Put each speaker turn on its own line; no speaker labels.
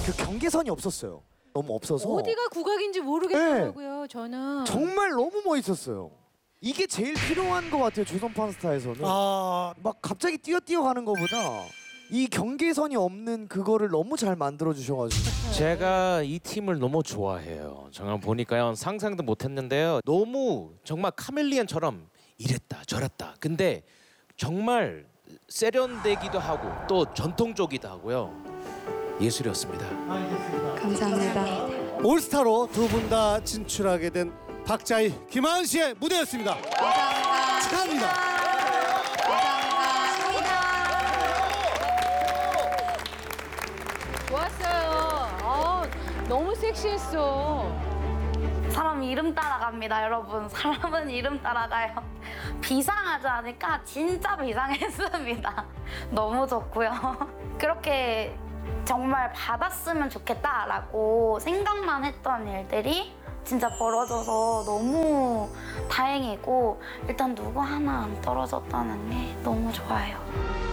그 경계선이 없었어요. 너무 없어서.
어디가 국악인지 모르겠더라고요. 저는.
정말 너무 멋있었어요. 이게 제일 필요한 것 같아요. 조선 판스타에서는. 막 갑자기 뛰어가는 것보다 이 경계선이 없는 그거를 너무 잘 만들어 주셔가지고.
제가 이 팀을 너무 좋아해요. 정말 보니까요 상상도 못했는데요. 너무 정말 카멜리언처럼 이랬다 저랬다. 근데 정말 세련되기도 하고 또 전통적이기도 하고요. 예술이었습니다.
감사합니다.
올스타로 두 분 다 진출하게 된 박자희, 김하은 씨의 무대였습니다.
감사합니다.
축하합니다.
좋았어요. 너무 섹시했어.
사람 이름 따라갑니다, 여러분. 사람은 이름 따라가요. 비상하지 않을까? 진짜 비상했습니다. 너무 좋고요. 그렇게 정말 받았으면 좋겠다라고 생각만 했던 일들이 진짜 벌어져서 너무 다행이고 일단 누구 하나 안 떨어졌다는 게 너무 좋아요.